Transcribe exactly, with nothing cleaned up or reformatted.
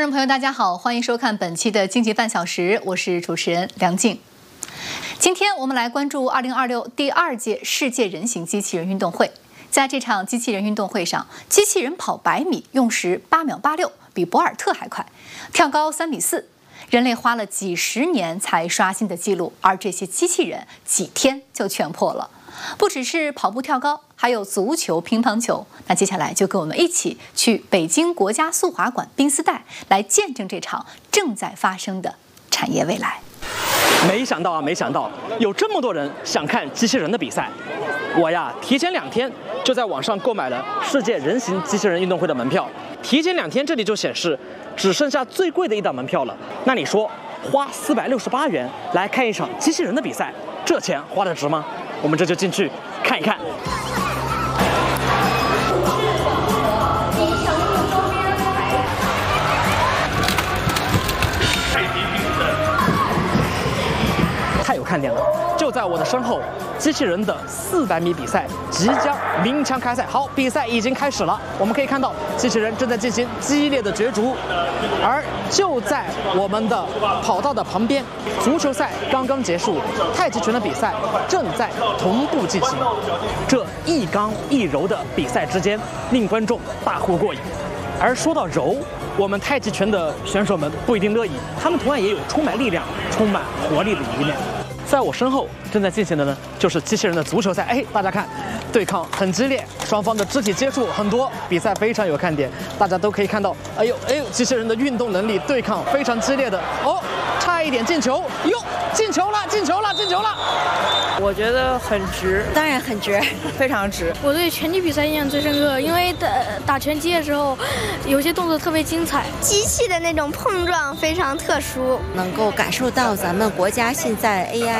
观众朋友，大家好，欢迎收看本期的经济半小时，我是主持人梁静。今天我们来关注二零二六第二届世界人形机器人运动会。在这场机器人运动会上，机器人跑百米用时八秒八六，比博尔特还快；跳高三米四，人类花了几十年才刷新的记录，而这些机器人几天就全破了。不只是跑步跳高，还有足球、乒乓球。那接下来就跟我们一起去北京国家速滑馆冰丝带，来见证这场正在发生的产业未来。 没想到啊，没想到有这么多人想看机器人的比赛。我呀，提前两天就在网上购买了世界人形机器人运动会的门票。提前两天，这里就显示只剩下最贵的一档门票了。那你说，花四百六十八元来看一场机器人的比赛，这钱花得值吗？我们这就进去看一看。太有看点了！就在我的身后，机器人的四百米比赛即将鸣枪开赛。好，比赛已经开始了。我们可以看到，机器人正在进行激烈的角逐，而就在我们的跑道的旁边，足球赛刚刚结束，太极拳的比赛正在同步进行。这一刚一柔的比赛之间，令观众大呼过瘾。而说到柔，我们太极拳的选手们不一定乐意，他们同样也有充满力量、充满活力的一面。在我身后正在进行的呢，就是机器人的足球赛。哎，大家看，对抗很激烈，双方的肢体接触很多，比赛非常有看点。大家都可以看到，哎呦哎呦，机器人的运动能力对抗非常激烈的哦，差一点进球，哟，进球了，进球了，进球了！ 我觉得很值， 当然很值， 非常值。 我对拳击比赛印象最深刻，因为打打拳击的时候，有些动作特别精彩， 机器的那种碰撞非常特殊， 能够感受到咱们国家现在 A I